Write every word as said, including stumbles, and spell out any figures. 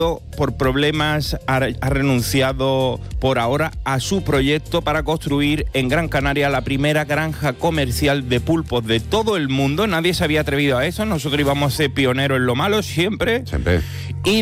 por problemas ha, ha renunciado por ahora a su proyecto para construir en Gran Canaria la primera granja comercial de pulpos de todo el mundo. Nadie se había atrevido a eso. Nosotros íbamos a ser pioneros en lo malo siempre. Siempre. Y